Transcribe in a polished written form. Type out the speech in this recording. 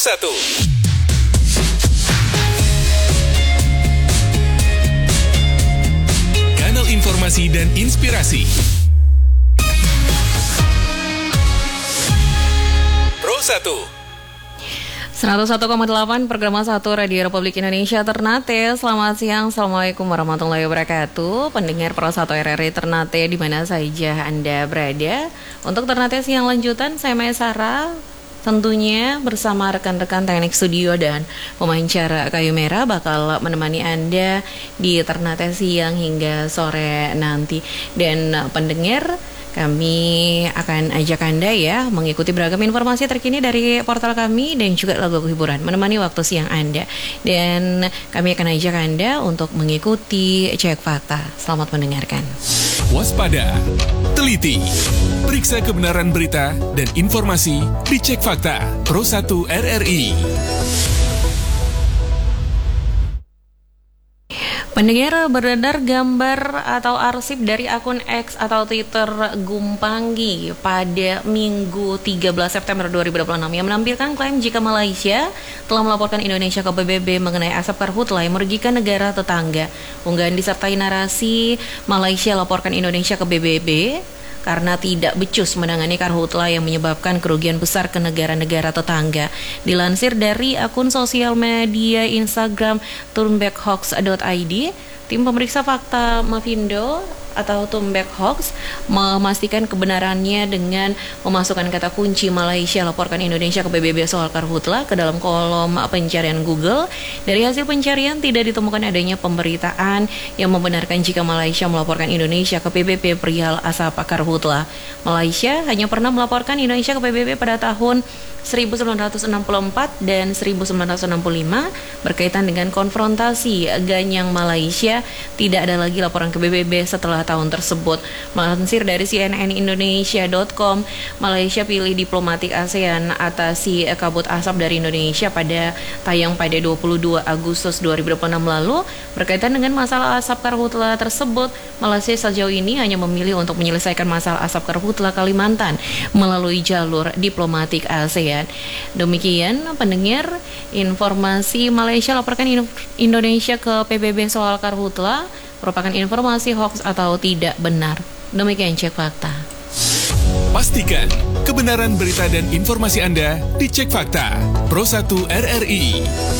1. Kanal informasi dan inspirasi. Pro 1. 101,8 program 1 Radio Republik Indonesia Ternate. Selamat siang, Assalamualaikum warahmatullahi wabarakatuh. Pendengar Pro 1 RRI Ternate di mana saja Anda berada. Untuk Ternate siang lanjutan, saya Maya Sarah. Tentunya bersama rekan-rekan teknik studio dan pemancar kayu merah bakal menemani Anda di Ternate siang hingga sore nanti. Dan pendengar, kami akan ajak Anda ya mengikuti beragam informasi terkini dari portal kami dan juga lagu hiburan menemani waktu siang Anda. Dan kami akan ajak Anda untuk mengikuti Cek Fakta. Selamat mendengarkan. Waspada, teliti, periksa kebenaran berita dan informasi di Cek Fakta Pro 1 RRI. Pendengar, beredar gambar atau arsip dari akun X atau Twitter Gumpanggi pada Minggu 13 September 2026 yang menampilkan klaim jika Malaysia telah melaporkan Indonesia ke PBB mengenai asap karhutla yang merugikan negara tetangga. Unggahan disertai narasi Malaysia laporkan Indonesia ke PBB karena tidak becus menangani karhutla yang menyebabkan kerugian besar ke negara-negara tetangga. Dilansir dari akun sosial media Instagram turnbackhoax.id, tim pemeriksa fakta Mavindo atau Tumbek Hoax memastikan kebenarannya dengan memasukkan kata kunci Malaysia laporkan Indonesia ke PBB soal karhutla ke dalam kolom pencarian Google. Dari hasil pencarian tidak ditemukan adanya pemberitaan yang membenarkan jika Malaysia melaporkan Indonesia ke PBB perihal asap karhutla. Malaysia hanya pernah melaporkan Indonesia ke PBB pada tahun 1964 dan 1965 berkaitan dengan konfrontasi Ganyang Malaysia. Tidak ada lagi laporan ke PBB setelah tahun tersebut. Melansir dari cnnindonesia.com, Malaysia pilih diplomatik ASEAN atasi kabut asap dari Indonesia pada tayang pada 22 Agustus 2026 lalu. Berkaitan dengan masalah asap karhutla tersebut, Malaysia sejauh ini hanya memilih untuk menyelesaikan masalah asap karhutla Kalimantan melalui jalur diplomatik ASEAN. Demikian pendengar, informasi Malaysia laporkan Indonesia ke PBB soal karhutla merupakan informasi hoax atau tidak benar. Demikian Cek Fakta. Pastikan kebenaran berita dan informasi Anda di Cek Fakta Pro 1 RRI.